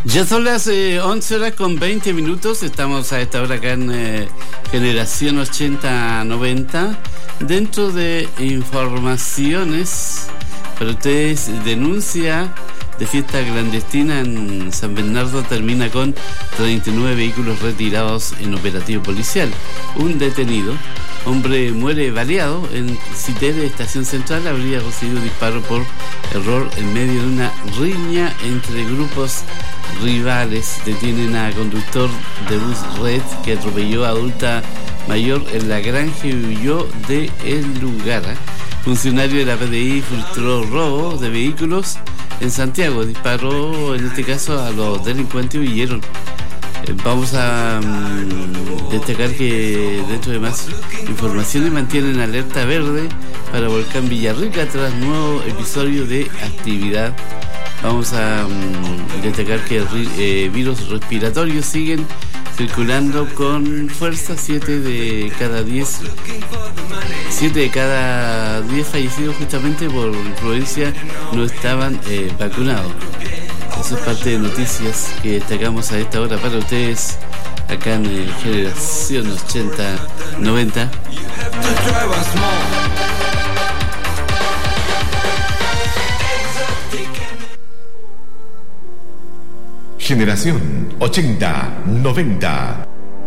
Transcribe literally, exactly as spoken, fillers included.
Ya son las eh, once horas con veinte minutos. Estamos a esta hora acá en eh, Generación ochenta noventa. Dentro de informaciones para ustedes, denuncia de fiesta clandestina en San Bernardo termina con treinta y nueve vehículos retirados en operativo policial. Un detenido, hombre, muere baleado en Citere, Estación Central. Habría recibido disparo por error en medio de una riña entre grupos rivales. Detienen a conductor de bus Red que atropelló a adulta mayor en La Granja y huyó del lugar. Funcionario de la P D I frustró robo de vehículos en Santiago. Disparó en este caso a los delincuentes y huyeron. Vamos a um, destacar que dentro de más informaciones mantienen alerta verde para Volcán Villarrica tras nuevo episodio de actividad. Vamos a um, destacar que eh, virus respiratorios siguen circulando con fuerza. Siete de cada diez siete de cada diez fallecidos justamente por influencia no estaban eh, vacunados. Eso es parte de noticias que destacamos a esta hora para ustedes acá en eh, Generación ochenta noventa. Generación ochenta noventa.